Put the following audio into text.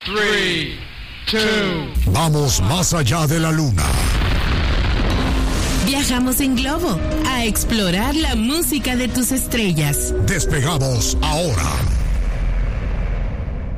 3, 2. Vamos más allá de la luna. Viajamos en globo a explorar la música de tus estrellas. Despegamos ahora.